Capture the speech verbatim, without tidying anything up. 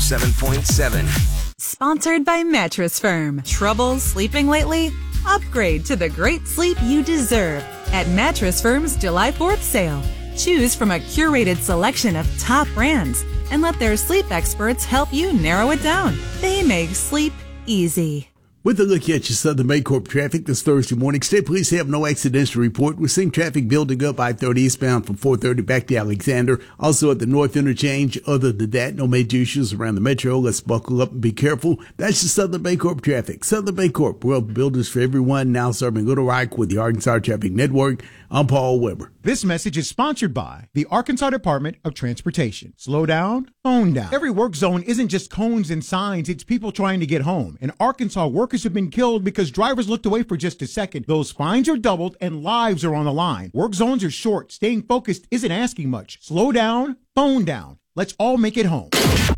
seven point seven. Sponsored by Mattress Firm. Trouble sleeping lately? Upgrade to the great sleep you deserve at Mattress Firm's July fourth sale. Choose from a curated selection of top brands and let their sleep experts help you narrow it down. They make sleep easy. With a look at your Southern Baycorp traffic this Thursday morning, state police have no accidents to report. We're seeing traffic building up I thirty eastbound from four thirty back to Alexander. Also at the North Interchange. Other than that, no major issues around the metro. Let's buckle up and be careful. That's the Southern Baycorp traffic. Southern Baycorp, well, builders for everyone, now serving Little Rock with the Arkansas Traffic Network. I'm Paul Weber. This message is sponsored by the Arkansas Department of Transportation. Slow down, phone down. Every work zone isn't just cones and signs, it's people trying to get home. In Arkansas, workers have been killed because drivers looked away for just a second. Those fines are doubled and lives are on the line. Work zones are short. Staying focused isn't asking much. Slow down, phone down. Let's all make it home.